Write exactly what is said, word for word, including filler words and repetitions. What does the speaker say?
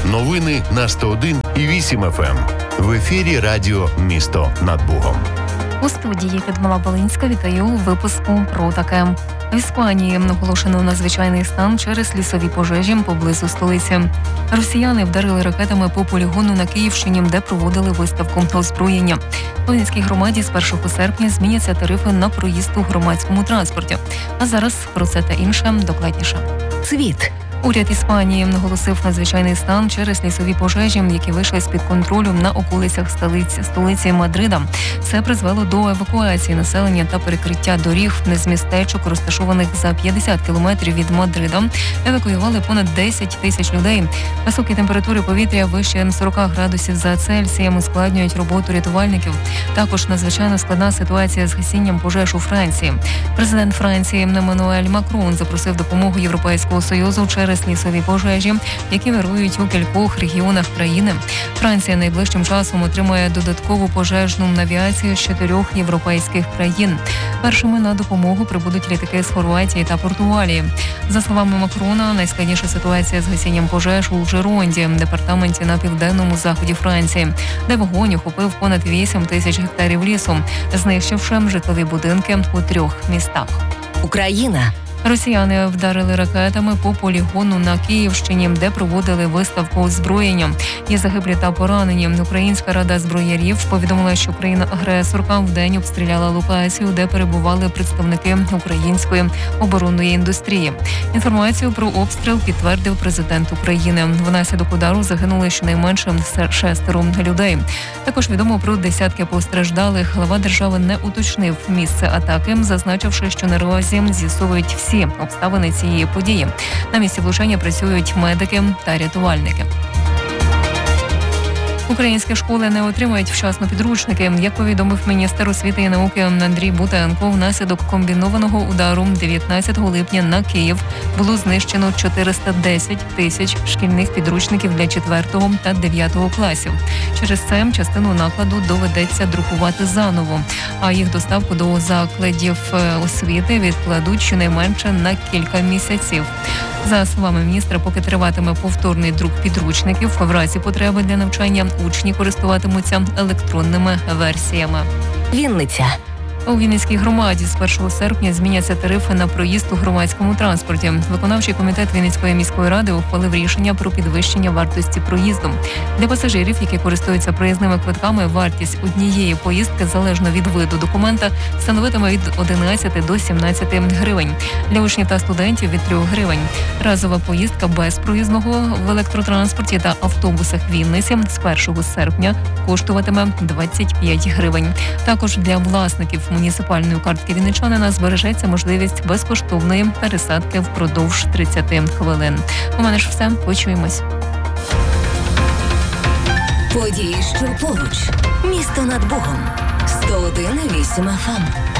Новини на сто один і вісім еф ем. В ефірі радіо «Місто над Богом». У студії Людмила Болинська вітаю у випуску про таке. В Іспанії оголошено надзвичайний стан через лісові пожежі поблизу столиці. Росіяни вдарили ракетами по полігону на Київщині, де проводили виставку озброєння. У Вінницькій громаді з першого серпня зміняться тарифи на проїзд у громадському транспорті. А зараз про це та інше докладніше. Світ. Уряд Іспанії оголосив надзвичайний стан через лісові пожежі, які вийшли з-під контролю на околицях столиці, столиці Мадрида. Це призвело до евакуації населення та перекриття доріг з містечок, розташованих за п'ятдесят кілометрів від Мадрида. Евакуювали понад десять тисяч людей. Високі температури повітря вище сорок градусів за Цельсієм ускладнюють роботу рятувальників. Також надзвичайно складна ситуація з гасінням пожеж у Франції. Президент Франції Еммануель Макрон запросив допомогу Європейського Союзу через лісові пожежі, які вирують у кількох регіонах країни. Франція найближчим часом отримує додаткову пожежну авіацію з чотирьох європейських країн. Першими на допомогу прибудуть літаки з Хорватії та Португалії. За словами Макрона, найскладніша ситуація з гасінням пожеж у Жеронді, департаменті на південному заході Франції, де вогонь охопив понад вісім тисяч гектарів лісу, знищивши житлові будинки у трьох містах. Україна. Росіяни вдарили ракетами по полігону на Київщині, де проводили виставку озброєння. Є загиблі та поранені. Українська рада зброярів повідомила, що країна-агресорка вдень обстріляла локацію, де перебували представники української оборонної індустрії. Інформацію про обстріл підтвердив президент України. Внаслідок удару загинули щонайменше шестеро людей. Також відомо про десятки постраждалих. Глава держави не уточнив місце атаки, зазначивши, що наразі з'ясовують всі обставини цієї події. На місці влучання працюють медики та рятувальники. Українські школи не отримують вчасно підручники. Як повідомив міністр освіти і науки Андрій Бутенко, внаслідок комбінованого удару дев'ятнадцятого липня на Київ було знищено чотириста десять тисяч шкільних підручників для четвертого та дев'ятого класів. Через це частину накладу доведеться друкувати заново, а їх доставку до закладів освіти відкладуть щонайменше на кілька місяців. За словами міністра, поки триватиме повторний друк підручників, в разі потреби для навчання учні користуватимуться електронними версіями. Вінниця. У Вінницькій громаді з першого серпня зміняться тарифи на проїзд у громадському транспорті. Виконавчий комітет Вінницької міської ради ухвалив рішення про підвищення вартості проїзду. Для пасажирів, які користуються проїзними квитками, вартість однієї поїздки залежно від виду документа становитиме від одинадцяти до сімнадцяти гривень. Для учнів та студентів – від трьох гривень. Разова поїздка без проїзного в електротранспорті та автобусах Вінниці з першого серпня коштуватиме двадцять п'ять гривень. Також для власників муніципальної картки вінничанина збережеться можливість безкоштовної пересадки впродовж тридцяти хвилин. У мене ж все. Почуємось. Події, що поруч. Місто над Богом. сто один і вісім еф ем.